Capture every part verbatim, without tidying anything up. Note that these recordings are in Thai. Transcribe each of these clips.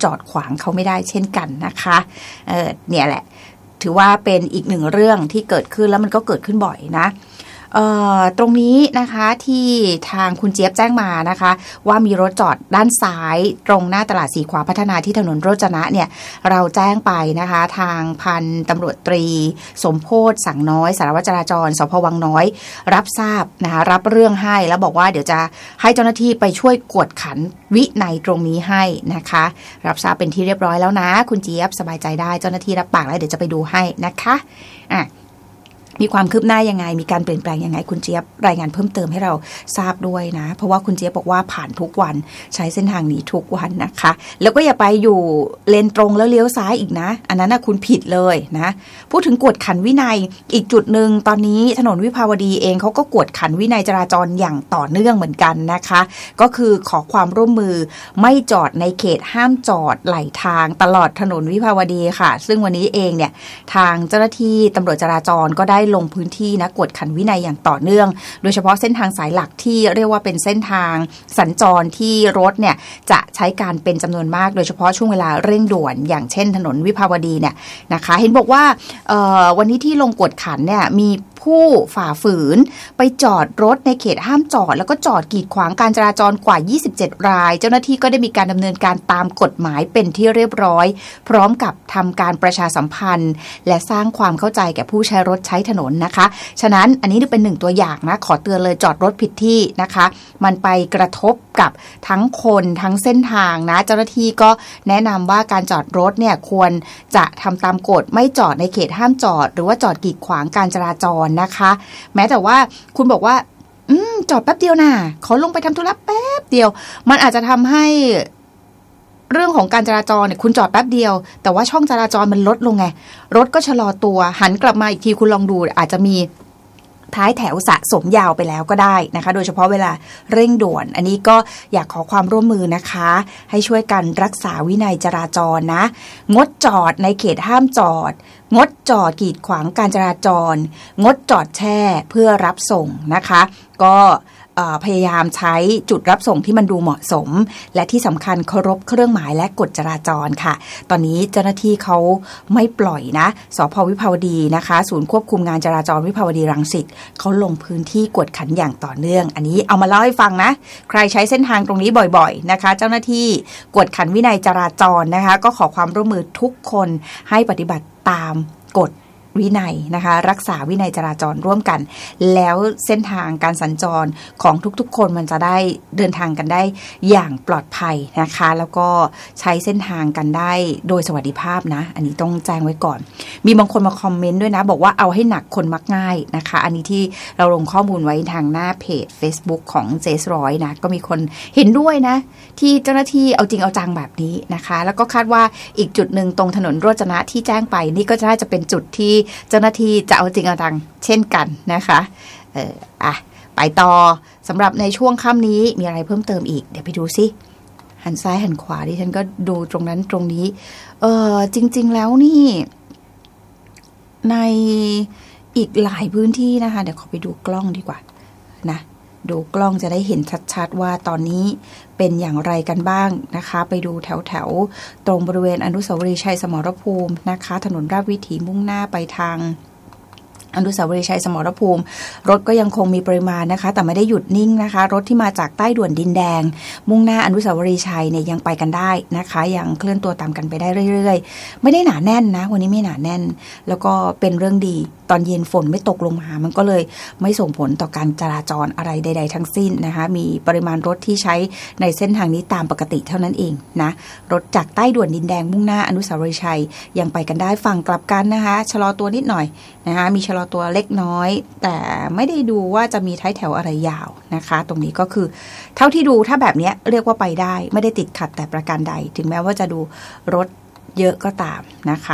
จอดขวางเขาไม่ได้เช่นกันนะคะเออเนี่ยแหละถือว่าเป็นอีกหนึ่งเรื่องที่เกิดขึ้นแล้วมันก็เกิดขึ้นบ่อยนะตรงนี้นะคะที่ทางคุณเจี๊ยบแจ้งมานะคะว่ามีรถจอดด้านซ้ายตรงหน้าตลาดสีขวาพัฒนาที่ถนนโรจนะเนี่ยเราแจ้งไปนะคะทางพันตำรวจตรีสมโพธิ์สังน้อยสารวัตรจราจรสภ.วังน้อยรับทราบนะคะรับเรื่องให้แล้วบอกว่าเดี๋ยวจะให้เจ้าหน้าที่ไปช่วยกวดขันวินัยตรงนี้ให้นะคะรับทราบเป็นที่เรียบร้อยแล้วนะคุณเจี๊ยบสบายใจได้เจ้าหน้าที่รับปากแล้วเดี๋ยวจะไปดูให้นะคะอ่ะมีความคืบหน้ายังไงมีการเปลี่ยนแปลงยังไงคุณเจี๊ยบรายงานเพิ่มเติมให้เราทราบด้วยนะเพราะว่าคุณเจี๊ยบบอกว่าผ่านทุกวันใช้เส้นทางนี้ทุกวันนะคะแล้วก็อย่าไปอยู่เลนตรงแล้วเลี้ยวซ้ายอีกนะอันนั้นนะคุณผิดเลยนะพูดถึงกวดขันวินัยอีกจุดหนึ่งตอนนี้ถนนวิภาวดีเองเขาก็กวดขันวินัยจราจรอย่างต่อเนื่องเหมือนกันนะคะก็คือขอความร่วมมือไม่จอดในเขตห้ามจอดไหลทางตลอดถนนวิภาวดีค่ะซึ่งวันนี้เองเนี่ยทางเจ้าหน้าที่ตำรวจจราจรก็ได้ลงพื้นที่นะกวดขันวินัยอย่างต่อเนื่องโดยเฉพาะเส้นทางสายหลักที่เรียกว่าเป็นเส้นทางสัญจรที่รถเนี่ยจะใช้การเป็นจำนวนมากโดยเฉพาะช่วงเวลาเร่งด่วนอย่างเช่นถนนวิภาวดีเนี่ยนะคะเห็นบอกว่าวันนี้ที่ลงกวดขันเนี่ยมีผู้ฝ่าฝืนไปจอดรถในเขตห้ามจอดแล้วก็จอดกีดขวางการจราจรกว่ายี่สิบเจ็ดรายเจ้าหน้าที่ก็ได้มีการดำเนินการตามกฎหมายเป็นที่เรียบร้อยพร้อมกับทำการประชาสัมพันธ์และสร้างความเข้าใจแก่ผู้ใช้รถใช้ถนนนะคะฉะนั้นอันนี้เป็นหนึ่งตัวอย่างนะขอเตือนเลยจอดรถผิดที่นะคะมันไปกระทบกับทั้งคนทั้งเส้นทางนะเจ้าหน้าที่ก็แนะนำว่าการจอดรถเนี่ยควรจะทำตามกฎไม่จอดในเขตห้ามจอดหรือว่าจอดกีดขวางการจราจรนะคะแม้แต่ว่าคุณบอกว่าอืมจอดแป๊บเดียวน่ะขอลงไปทำธุระแป๊บเดียวมันอาจจะทำให้เรื่องของการจราจรเนี่ยคุณจอดแป๊บเดียวแต่ว่าช่องจราจรมันลดลงไงรถก็ชะลอตัวหันกลับมาอีกทีคุณลองดูอาจจะมีท้ายแถวสะสมยาวไปแล้วก็ได้นะคะโดยเฉพาะเวลาเร่งด่วนอันนี้ก็อยากขอความร่วมมือนะคะให้ช่วยกันรักษาวินัยจราจรนะงดจอดในเขตห้ามจอดงดจอดกีดขวางการจราจรงดจอดแช่เพื่อรับส่งนะคะก็พยายามใช้จุดรับส่งที่มันดูเหมาะสมและที่สำคัญเคารพเครื่องหมายและกฎจราจรค่ะตอนนี้เจ้าหน้าที่เขาไม่ปล่อยนะสภ.วิภาวดีนะคะศูนย์ควบคุมงานจราจรวิภาวดีรังสิตเขาลงพื้นที่กวดขันอย่างต่อเนื่องอันนี้เอามาเล่าให้ฟังนะใครใช้เส้นทางตรงนี้บ่อยๆนะคะเจ้าหน้าที่กวดขันวินัยจราจรนะคะก็ขอความร่วมมือทุกคนให้ปฏิบัติตามกฎวินัยนะคะรักษาวินัยจราจรร่วมกันแล้วเส้นทางการสัญจรของทุกๆคนมันจะได้เดินทางกันได้อย่างปลอดภัยนะคะแล้วก็ใช้เส้นทางกันได้โดยสวัสดิภาพนะอันนี้ต้องแจ้งไว้ก่อนมีบางคนมาคอมเมนต์ด้วยนะบอกว่าเอาให้หนักคนมักง่ายนะคะอันนี้ที่เราลงข้อมูลไว้ทางหน้าเพจ Facebook ของเจสร้อยนะก็มีคนเห็นด้วยนะที่เจ้าหน้าที่เอาจริงเอาจังแบบนี้นะคะแล้วก็คาดว่าอีกจุดหนึ่งตรงถนนโรจนะที่แจ้งไปนี่ก็จะเป็นจุดที่เจ้าหน้าที่จะเอาจริงเอาจังเช่นกันนะคะเอออ่ะไปต่อสำหรับในช่วงค่ำนี้มีอะไรเพิ่มเติมอีกเดี๋ยวไปดูสิหันซ้ายหันขวาดิฉันก็ดูตรงนั้นตรงนี้เออจริงๆแล้วนี่ในอีกหลายพื้นที่นะคะเดี๋ยวขอไปดูกล้องดีกว่านะดูกล้องจะได้เห็นชัดๆว่าตอนนี้เป็นอย่างไรกันบ้างนะคะไปดูแถวๆตรงบริเวณอนุสาวรีย์ชัยสมรภูมินะคะถนนราชวิถีมุ่งหน้าไปทางอนุสาวรีย์ชัยสมรภูมิรถก็ยังคงมีปริมาณนะคะแต่ไม่ได้หยุดนิ่งนะคะรถที่มาจากใต้ด่วนดินแดงมุ่งหน้าอนุสาวรีย์ชัยเนี่ยยังไปกันได้นะคะยังเคลื่อนตัวตามกันไปได้เรื่อยๆไม่ได้หนาแน่นนะวันนี้ไม่หนาแน่นแล้วก็เป็นเรื่องดีตอนเย็นฝนไม่ตกลงมามันก็เลยไม่ส่งผลต่อการจราจรอะไรใดๆทั้งสิ้นนะคะมีปริมาณรถที่ใช้ในเส้นทางนี้ตามปกติเท่านั้นเองนะรถจากใต้ด่วนดินแดงมุ่งหน้าอนุสาวรีย์ชัยยังไปกันได้ฝั่งกลับกันนะคะชะลอตัวนิดหน่อยนะคะมีชะลอตัวเล็กน้อยแต่ไม่ได้ดูว่าจะมีท้ายแถวอะไรยาวนะคะตรงนี้ก็คือเท่าที่ดูถ้าแบบนี้เรียกว่าไปได้ไม่ได้ติดขัดแต่ประการใดถึงแม้ว่าจะดูรถเยอะก็ตามนะคะ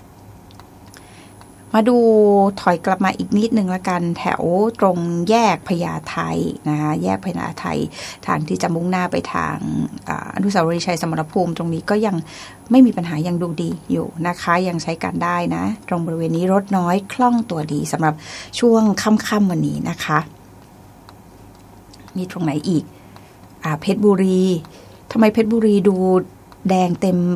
มาดูถอยกลับมาอีกนิดนึงละกันแถวตรงแยกพญาไทนะคะแยกพญาไททางที่จะมุ่งหน้าไปทางอนุสาวรีย์ชัยสมรภูมิตรงนี้ก็ยังไม่มีปัญหายังดูดีอยู่นะคะยังใช้การได้นะตรงบริเวณนี้รถน้อยคล่องตัวดีสำหรับช่วงค่ำๆวันนี้นะคะมีตรงไหนอีกอ่าเพชรบุรีทำไมเพชรบุรีดูแดงเต็ม